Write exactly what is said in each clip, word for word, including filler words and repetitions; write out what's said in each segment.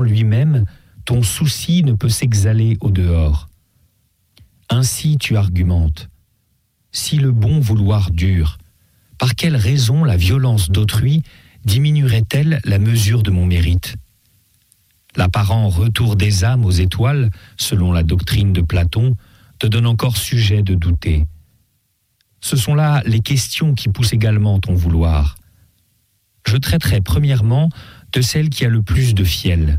lui-même, ton souci ne peut s'exhaler au dehors. Ainsi tu argumentes. Si le bon vouloir dure, par quelle raison la violence d'autrui diminuerait-elle la mesure de mon mérite ? L'apparent retour des âmes aux étoiles, selon la doctrine de Platon, te donne encore sujet de douter. Ce sont là les questions qui poussent également ton vouloir. Je traiterai premièrement de celle qui a le plus de fiel.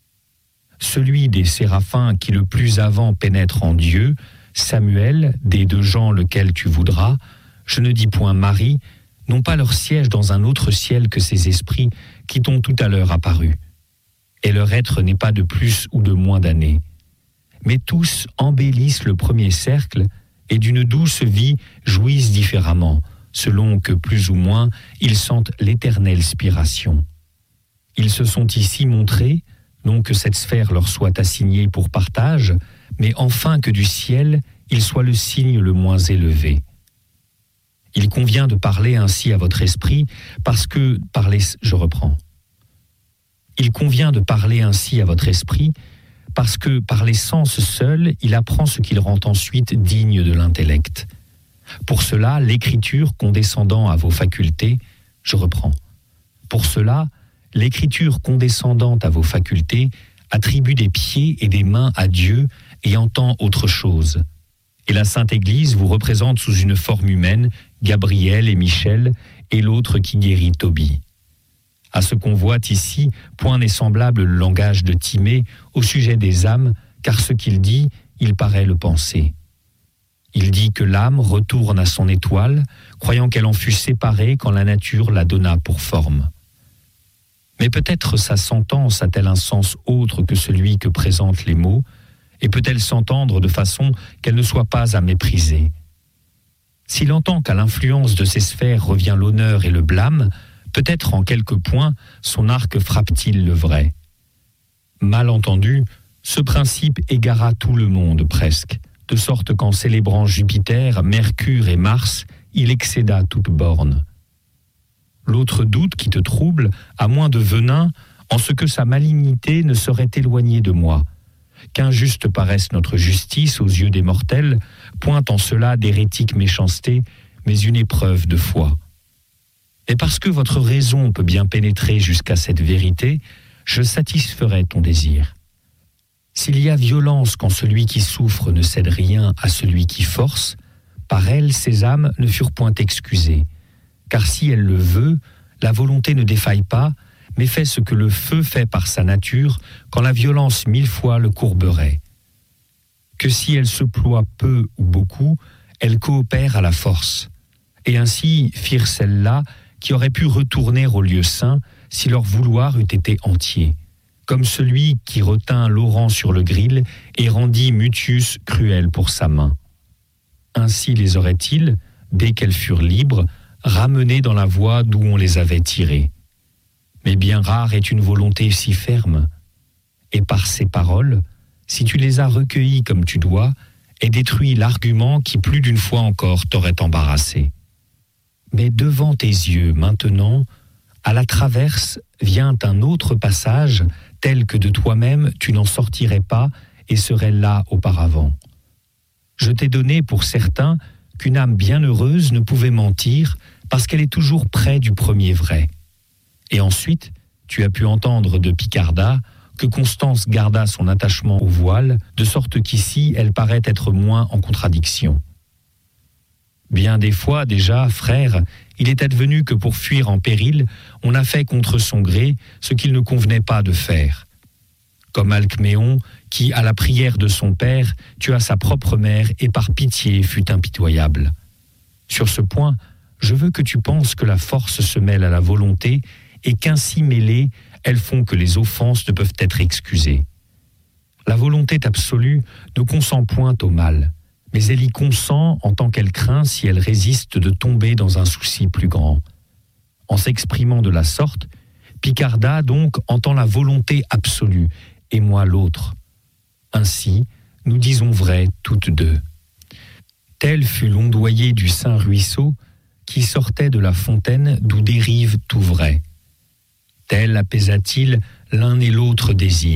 Celui des séraphins qui le plus avant pénètre en Dieu, Samuel, des deux gens lequel tu voudras, je ne dis point Marie, n'ont pas leur siège dans un autre ciel que ces esprits qui t'ont tout à l'heure apparu. Et leur être n'est pas de plus ou de moins d'années. Mais tous embellissent le premier cercle et d'une douce vie jouissent différemment, selon que plus ou moins ils sentent l'éternelle spiration. Ils se sont ici montrés, non que cette sphère leur soit assignée pour partage, mais enfin que du ciel, il soit le signe le moins élevé. Il convient de parler ainsi à votre esprit, parce que, par les, je reprends. Il convient de parler ainsi à votre esprit, parce que par les sens seuls, il apprend ce qu'il rend ensuite digne de l'intellect. Pour cela, l'écriture condescendant à vos facultés, je reprends. Pour cela, l'écriture condescendante à vos facultés attribue des pieds et des mains à Dieu et entend autre chose. Et la Sainte Église vous représente sous une forme humaine, Gabriel et Michel, et l'autre qui guérit Tobie. À ce qu'on voit ici, point n'est semblable le langage de Timée au sujet des âmes, car ce qu'il dit, il paraît le penser. Il dit que l'âme retourne à son étoile, croyant qu'elle en fut séparée quand la nature la donna pour forme. Mais peut-être sa sentence a-t-elle un sens autre que celui que présentent les mots, et peut-elle s'entendre de façon qu'elle ne soit pas à mépriser. S'il entend qu'à l'influence de ces sphères revient l'honneur et le blâme, peut-être en quelques points son arc frappe-t-il le vrai. Mal entendu, ce principe égara tout le monde presque, de sorte qu'en célébrant Jupiter, Mercure et Mars, il excéda toute borne. L'autre doute qui te trouble a moins de venin en ce que sa malignité ne serait éloignée de moi. Qu'injuste paraisse notre justice aux yeux des mortels, point en cela d'hérétique méchanceté, mais une épreuve de foi. Et parce que votre raison peut bien pénétrer jusqu'à cette vérité, je satisferai ton désir. S'il y a violence quand celui qui souffre ne cède rien à celui qui force, par elle ces âmes ne furent point excusées. Car si elle le veut, la volonté ne défaille pas, mais fait ce que le feu fait par sa nature, quand la violence mille fois le courberait. Que si elle se ploie peu ou beaucoup, elle coopère à la force. Et ainsi firent celles-là qui auraient pu retourner au lieu saint si leur vouloir eût été entier, comme celui qui retint Laurent sur le gril et rendit Mutius cruel pour sa main. Ainsi les aurait-ils, dès qu'elles furent libres, ramenés dans la voie d'où on les avait tirés. Mais bien rare est une volonté si ferme. Et par ces paroles, si tu les as recueillies comme tu dois, est détruit l'argument qui plus d'une fois encore t'aurait embarrassé. Mais devant tes yeux, maintenant, à la traverse vient un autre passage tel que de toi-même tu n'en sortirais pas et serais là auparavant. Je t'ai donné pour certain qu'une âme bienheureuse ne pouvait mentir parce qu'elle est toujours près du premier vrai. Et ensuite, tu as pu entendre de Picarda que Constance garda son attachement au voile, de sorte qu'ici elle paraît être moins en contradiction. Bien des fois déjà, frère, il est advenu que pour fuir en péril, on a fait contre son gré ce qu'il ne convenait pas de faire. Comme Alcméon, qui, à la prière de son père, tua sa propre mère et par pitié fut impitoyable. Sur ce point, je veux que tu penses que la force se mêle à la volonté et qu'ainsi mêlées, elles font que les offenses ne peuvent être excusées. La volonté absolue ne consent point au mal, mais elle y consent en tant qu'elle craint si elle résiste de tomber dans un souci plus grand. En s'exprimant de la sorte, Picarda donc entend la volonté absolue, et moi l'autre. Ainsi, nous disons vrai toutes deux. Tel fut l'ondoyer du saint ruisseau qui sortait de la fontaine d'où dérive tout vrai. Tel apaisa-t-il l'un et l'autre désir.